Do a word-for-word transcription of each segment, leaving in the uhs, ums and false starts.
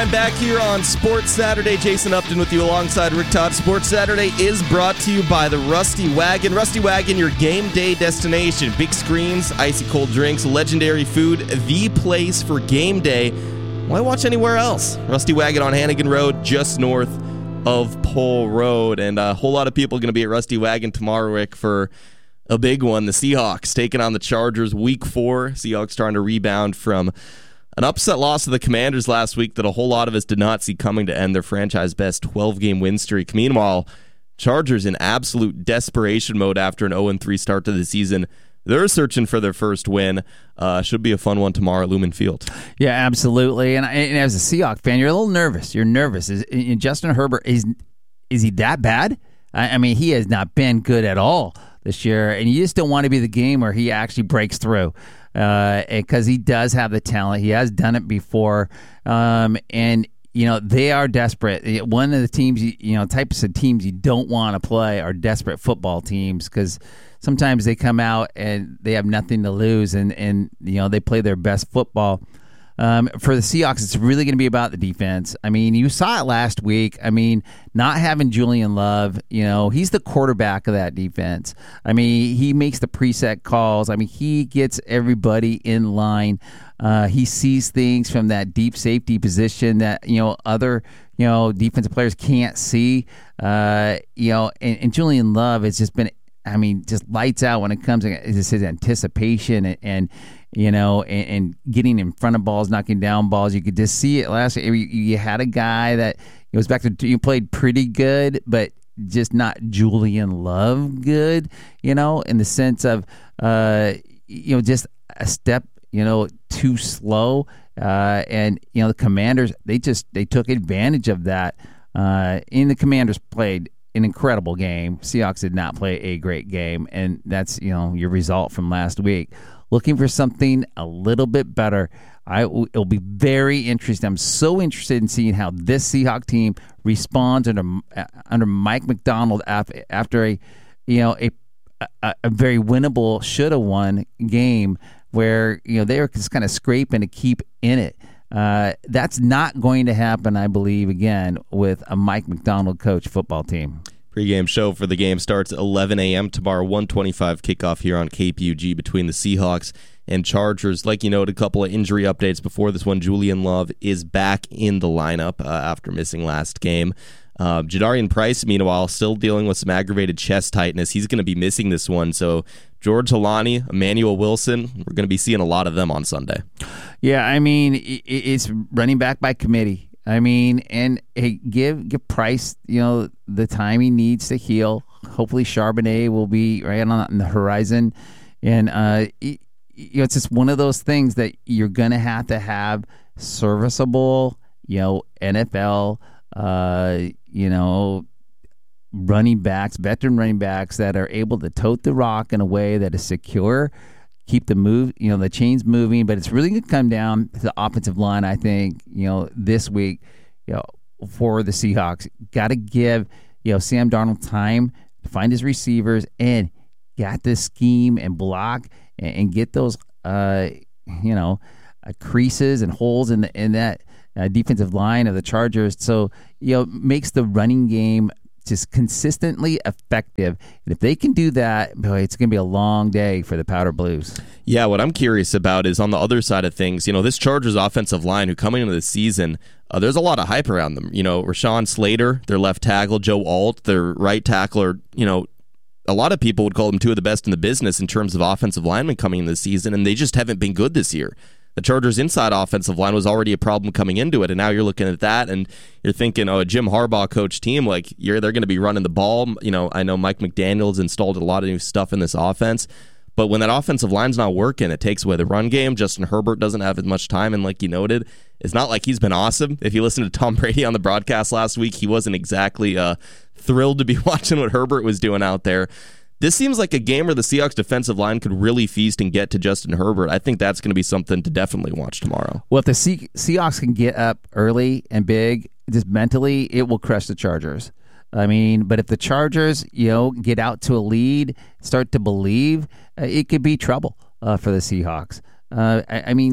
time back here on Sports Saturday. Jason Upton with you alongside Rick Todd. Sports Saturday is brought to you by the Rusty Wagon. Rusty Wagon, your game day destination. Big screens, icy cold drinks, legendary food, the place for game day. Why watch anywhere else? Rusty Wagon on Hannigan Road, just north of Pole Road. And a whole lot of people are going to be at Rusty Wagon tomorrow, Rick, for a big one. The Seahawks taking on the Chargers week four. Seahawks trying to rebound from an upset loss to the Commanders last week that a whole lot of us did not see coming to end their franchise best twelve-game win streak. Meanwhile, Chargers in absolute desperation mode after an oh and three start to the season. They're searching for their first win. Uh, should be a fun one tomorrow at Lumen Field. Yeah, absolutely. And, and as a Seahawks fan, you're a little nervous. You're nervous. Is, is Justin Herbert, is is he that bad? I, I mean, he has not been good at all this year, and you just don't want to be the game where he actually breaks through. Because uh, he does have the talent. He has done it before. Um, and, you know, they are desperate. One of the teams, you, you know, types of teams you don't want to play are desperate football teams because sometimes they come out and they have nothing to lose and, and you know, they play their best football. Um, for the Seahawks, it's really going to be about the defense. I mean, you saw it last week. I mean, not having Julian Love, you know, he's the quarterback of that defense. I mean, he makes the preset calls. I mean, he gets everybody in line. Uh, he sees things from that deep safety position that, you know, other, you know, defensive players can't see. Uh, you know, and, and Julian Love has just been, I mean, just lights out when it comes to his anticipation and, and you know, and, and getting in front of balls, knocking down balls. You could just see it last year. You, you had a guy that it was back to you played pretty good, but just not Julian Love good, you know, in the sense of, uh, you know, just a step, you know, too slow. Uh, and, you know, the Commanders, they just they took advantage of that. Uh, and the Commanders played an incredible game. Seahawks did not play a great game, and that's, you know, your result from last week. Looking for something a little bit better. I, it'll be very interesting. I'm so interested in seeing how this Seahawks team responds under under Mike Macdonald after, after a, you know, a a, a very winnable should have won game where, you know, they were just kind of scraping to keep in it. Uh, that's not going to happen, I believe, again with a Mike Macdonald coach football team. Pre-game show for the game starts at eleven a.m. tomorrow, one twenty-five kickoff here on K P U G between the Seahawks and Chargers. Like you noted, a couple of injury updates before this one. Julian Love is back in the lineup uh, after missing last game. Uh, Jadarian Price, meanwhile, still dealing with some aggravated chest tightness. He's going to be missing this one. So George Holani, Emmanuel Wilson, we're going to be seeing a lot of them on Sunday. Yeah, I mean, it's running back by committee. I mean, and hey, give give Price, you know, the time he needs to heal. Hopefully, Charbonnet will be right on the horizon, and uh, it, you know, it's just one of those things that you're gonna have to have serviceable, you know, N F L, uh, you know, running backs, veteran running backs that are able to tote the rock in a way that is secure. Keep the move, you know, the chains moving, but it's really going to come down to the offensive line. I think, you know, this week, you know, for the Seahawks, got to give, you know, Sam Darnold time to find his receivers and got to scheme and block and, and get those, uh, you know, uh, creases and holes in the, in that uh, defensive line of the Chargers. So, you know, makes the running game just consistently effective. And if they can do that, boy, it's going to be a long day for the Powder Blues. Yeah, what I'm curious about is on the other side of things, you know, this Chargers offensive line who coming into the season, uh, there's a lot of hype around them. You know, Rashawn Slater, their left tackle, Joe Alt, their right tackle, are, you know, a lot of people would call them two of the best in the business in terms of offensive linemen coming into the season, and they just haven't been good this year. The Chargers' inside offensive line was already a problem coming into it, and now you're looking at that, and you're thinking, oh, a Jim Harbaugh coach team, like you're they're going to be running the ball. You know, I know Mike McDaniel's installed a lot of new stuff in this offense, but when that offensive line's not working, it takes away the run game. Justin Herbert doesn't have as much time, and like you noted, it's not like he's been awesome. If you listen to Tom Brady on the broadcast last week, he wasn't exactly uh, thrilled to be watching what Herbert was doing out there. This seems like a game where the Seahawks defensive line could really feast and get to Justin Herbert. I think that's going to be something to definitely watch tomorrow. Well, if the Se- Seahawks can get up early and big, just mentally, it will crush the Chargers. I mean, but if the Chargers, you know, get out to a lead, start to believe, uh, it could be trouble uh, for the Seahawks. Uh, I, I mean,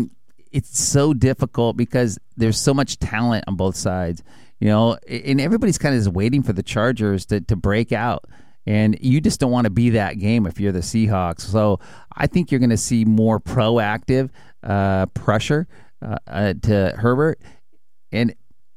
it's so difficult because there's so much talent on both sides, you know, and everybody's kind of just waiting for the Chargers to, to break out. And you just don't want to be that game if you're the Seahawks. So I think you're going to see more proactive uh, pressure uh, uh, to Herbert. And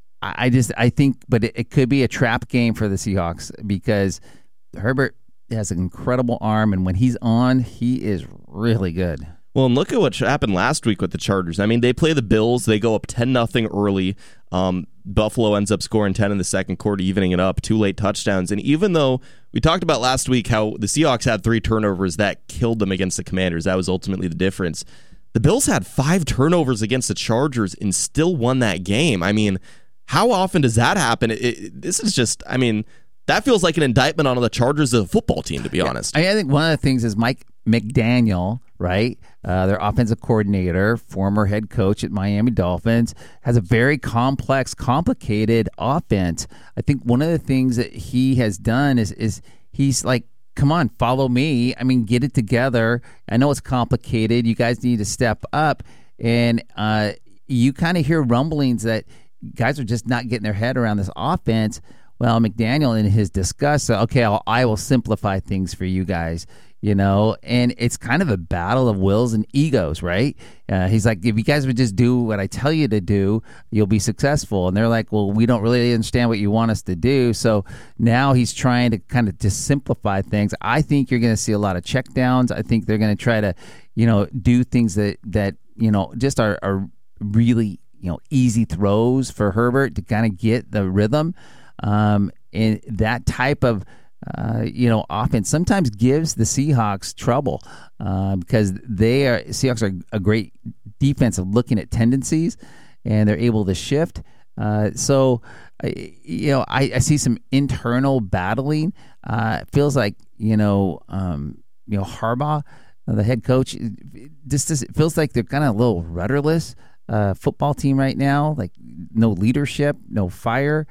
I just I think, but it, it could be a trap game for the Seahawks because Herbert has an incredible arm, and when he's on, he is really good. Well, and look at what happened last week with the Chargers. I mean, they play the Bills. They go up ten nothing early. Um, Buffalo ends up scoring ten in the second quarter, evening it up, two late touchdowns. And even though we talked about last week how the Seahawks had three turnovers that killed them against the Commanders, that was ultimately the difference. The Bills had five turnovers against the Chargers and still won that game. I mean, how often does that happen? It, it, this is just, I mean, that feels like an indictment on the Chargers as a football team, to be honest. I think one of the things is Mike McDaniel, right, uh, their offensive coordinator, former head coach at Miami Dolphins, has a very complex, complicated offense. I think one of the things that he has done is is he's like, come on, follow me. I mean, get it together. I know it's complicated. You guys need to step up. And uh, you kind of hear rumblings that guys are just not getting their head around this offense. Well, McDaniel in his disgust said, okay, I'll, I will simplify things for you guys, you know, and it's kind of a battle of wills and egos, right? Uh, he's like, if you guys would just do what I tell you to do, you'll be successful. And they're like, well, we don't really understand what you want us to do. So now he's trying to kind of just simplify things. I think you're going to see a lot of checkdowns. I think they're going to try to, you know, do things that, that you know, just are, are really, you know, easy throws for Herbert to kind of get the rhythm. Um, and that type of, uh, you know, offense sometimes gives the Seahawks trouble uh, because they are Seahawks are a great defense of looking at tendencies, and they're able to shift. Uh, so, uh, you know, I, I see some internal battling. Uh, it feels like you know, um, you know, Harbaugh, uh, the head coach, just, just it feels like they're kind of a little rudderless uh, football team right now. Like no leadership, no fire.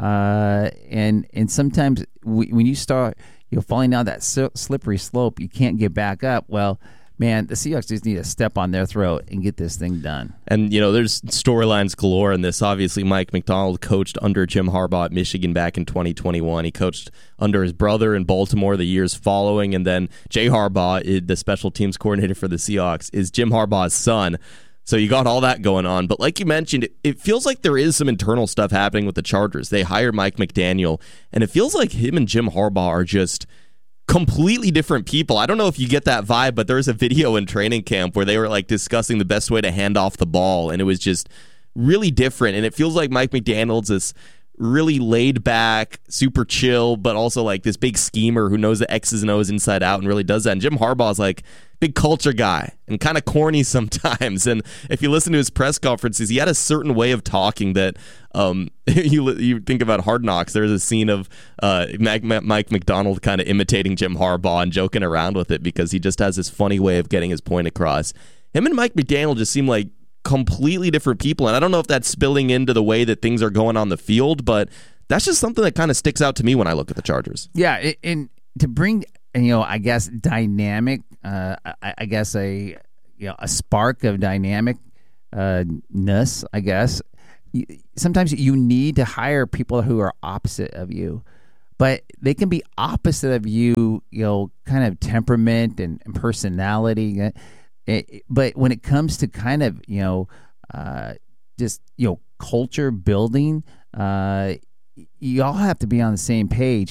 Uh, and and sometimes we, when you start, you know, falling down that slippery slope, you can't get back up. Well, man, the Seahawks just need to step on their throat and get this thing done. And, you know, there's storylines galore in this. Obviously, Mike Macdonald coached under Jim Harbaugh at Michigan back in twenty twenty-one. He coached under his brother in Baltimore the years following. And then Jay Harbaugh, the special teams coordinator for the Seahawks, is Jim Harbaugh's son. So you got all that going on. But like you mentioned, it, it feels like there is some internal stuff happening with the Chargers. They hired Mike McDaniel, and it feels like him and Jim Harbaugh are just completely different people. I don't know if you get that vibe, but there was a video in training camp where they were like discussing the best way to hand off the ball, and it was just really different. And it feels like Mike McDaniel's this really laid back, super chill, but also like this big schemer who knows the X's and O's inside out and really does that. And Jim Harbaugh's like big culture guy and kind of corny sometimes. And if you listen to his press conferences, he had a certain way of talking that um, you you think about Hard Knocks. There's a scene of uh, Mike, Mike Macdonald kind of imitating Jim Harbaugh and joking around with it because he just has this funny way of getting his point across. Him and Mike McDaniel just seem like completely different people, and I don't know if that's spilling into the way that things are going on the field, but that's just something that kind of sticks out to me when I look at the Chargers. Yeah, and to bring, you know, I guess dynamic, uh, I, I guess a you know a spark of dynamic uh, ness, I guess. Sometimes you need to hire people who are opposite of you, but they can be opposite of you, you know, kind of temperament and, and personality. It, but when it comes to kind of, you know, uh, just, you know, culture building, uh, you all have to be on the same page.